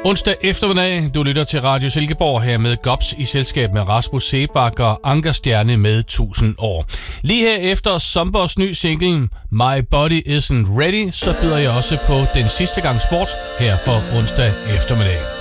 Onsdag eftermiddag, du lytter til Radio Silkeborg her med Gops i selskab med Rasmus Sebak og Ankerstjerne med 1000 år. Lige her efter Sombers ny single My Body Isn't Ready, så byder jeg også på den sidste gang sport her for onsdag eftermiddag.